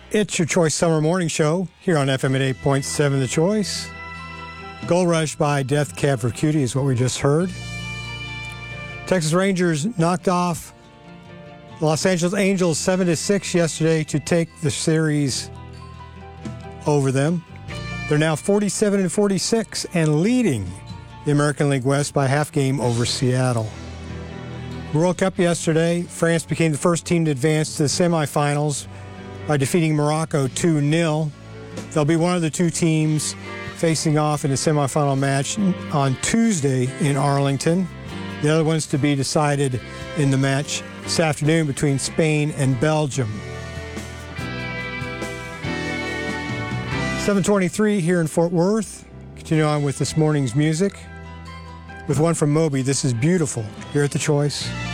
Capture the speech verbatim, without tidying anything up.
It's your Choice Summer Morning Show here on F M at eight point seven The Choice. Gold Rush by Death Cab for Cutie is what we just heard. Texas Rangers knocked off the Los Angeles Angels seven to six yesterday to take the series over them. They're now forty-seven and forty-six and leading the American League West by half game over Seattle. World Cup yesterday, France became the first team to advance to the semifinals by defeating Morocco two nil. They'll be one of the two teams facing off in a semifinal match on Tuesday in Arlington. The other one's to be decided in the match this afternoon between Spain and Belgium. seven twenty-three here in Fort Worth. Continue on with this morning's music with one from Moby. This is Beautiful here at The Choice.